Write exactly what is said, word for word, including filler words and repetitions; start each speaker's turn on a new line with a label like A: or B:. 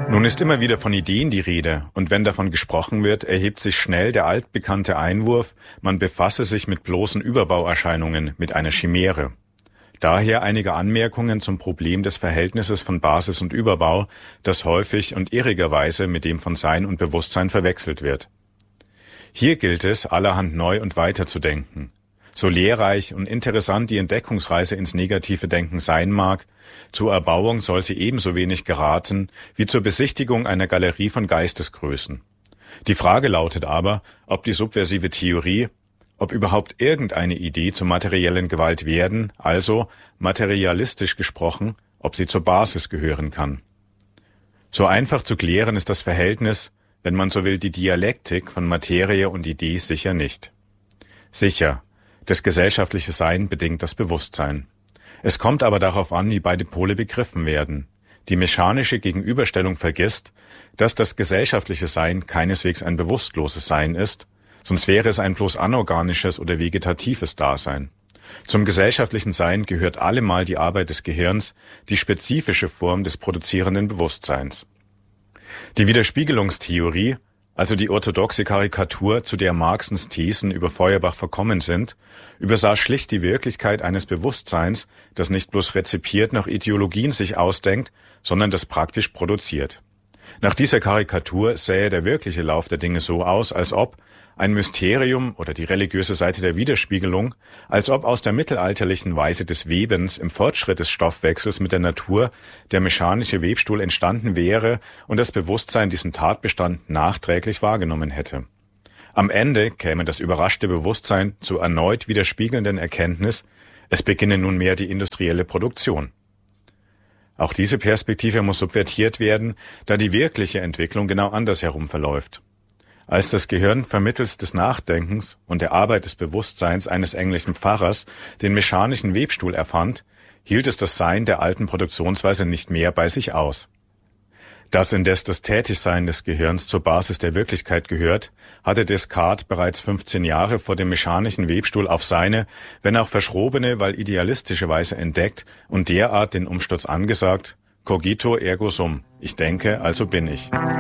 A: Nun ist immer wieder von Ideen die Rede, und wenn davon gesprochen wird, erhebt sich schnell der altbekannte Einwurf, man befasse sich mit bloßen Überbauerscheinungen, mit einer Chimäre. Daher einige Anmerkungen zum Problem des Verhältnisses von Basis und Überbau, das häufig und irrigerweise mit dem von Sein und Bewusstsein verwechselt wird. Hier gilt es, allerhand neu und weiter zu denken. So lehrreich und interessant die Entdeckungsreise ins negative Denken sein mag, zur Erbauung soll sie ebenso wenig geraten wie zur Besichtigung einer Galerie von Geistesgrößen. Die Frage lautet aber, ob die subversive Theorie, ob überhaupt irgendeine Idee zur materiellen Gewalt werden, also materialistisch gesprochen, ob sie zur Basis gehören kann. So einfach zu klären ist das Verhältnis, wenn man so will, die Dialektik von Materie und Idee sicher nicht. Sicher, das gesellschaftliche Sein bedingt das Bewusstsein. Es kommt aber darauf an, wie beide Pole begriffen werden. Die mechanische Gegenüberstellung vergisst, dass das gesellschaftliche Sein keineswegs ein bewusstloses Sein ist, sonst wäre es ein bloß anorganisches oder vegetatives Dasein. Zum gesellschaftlichen Sein gehört allemal die Arbeit des Gehirns, die spezifische Form des produzierenden Bewusstseins. Die Widerspiegelungstheorie, also die orthodoxe Karikatur, zu der Marxens Thesen über Feuerbach verkommen sind, übersah schlicht die Wirklichkeit eines Bewusstseins, das nicht bloß rezipiert nach Ideologien sich ausdenkt, sondern das praktisch produziert. Nach dieser Karikatur sähe der wirkliche Lauf der Dinge so aus, als ob ein Mysterium oder die religiöse Seite der Widerspiegelung, als ob aus der mittelalterlichen Weise des Webens im Fortschritt des Stoffwechsels mit der Natur der mechanische Webstuhl entstanden wäre und das Bewusstsein diesen Tatbestand nachträglich wahrgenommen hätte. Am Ende käme das überraschte Bewusstsein zur erneut widerspiegelnden Erkenntnis, es beginne nunmehr die industrielle Produktion. Auch diese Perspektive muss subvertiert werden, da die wirkliche Entwicklung genau andersherum verläuft. Als das Gehirn vermittels des Nachdenkens und der Arbeit des Bewusstseins eines englischen Pfarrers den mechanischen Webstuhl erfand, hielt es das Sein der alten Produktionsweise nicht mehr bei sich aus. Dass indes das Tätigsein des Gehirns zur Basis der Wirklichkeit gehört, hatte Descartes bereits fünfzehn Jahre vor dem mechanischen Webstuhl auf seine, wenn auch verschrobene, weil idealistische Weise entdeckt und derart den Umsturz angesagt: Cogito ergo sum, ich denke, also bin ich.